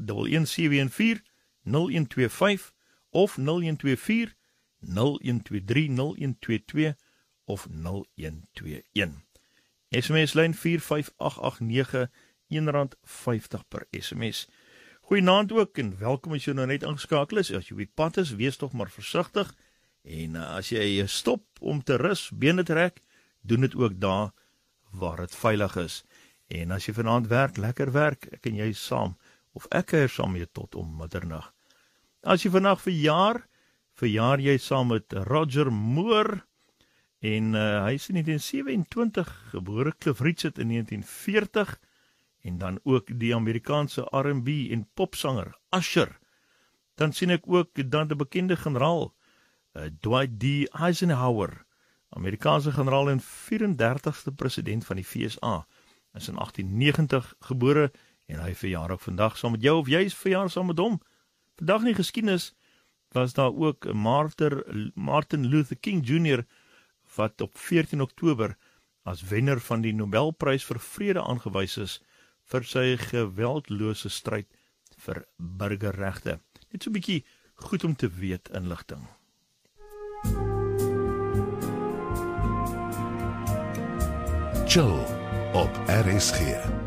01174 0125 of 0124 0123 0122 of 0121. SMS-lyn 45889, R1.50 per SMS. Goeienaand ook en welkom as jy nou net ingeskakel is. As jy op die pad is, wees tog maar versigtig. En as jy stop om te rus, bene trek, doen dit ook daar waar dit veilig is. En as jy vanaand werk, lekker werk, ek en jy saam, of ek kuier saam met jou tot om middernag. As jy vandag verjaar jy saam met Roger Moore, en hy is in 1927 gebore, Cliff Richard in 1940, en dan ook die Amerikaanse R&B en popsanger Usher. Dan sien ek ook dan die bekende generaal Dwight D. Eisenhower, Amerikaanse generaal en 34ste president van die VSA. Hy is in 1890 gebore en hy verjaar ook vandag saam met jou, of jy is verjaar saam met hom. Vandag in die geskiedenis was daar ook Martin Luther King Jr. wat op 14 Oktober as wenner van die Nobelprys vir vrede aangewys is vir sy geweldlose stryd vir burgerregte. Net so 'n bietjie goed om te weet inligting. Chill op RSG.